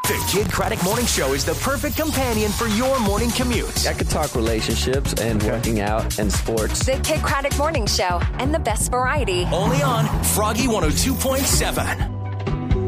The Kid Craddock Morning Show is the perfect companion for your morning commute. I could talk relationships and working out and sports. The Kid Craddock Morning Show and the best variety. Only on Froggy 102.7.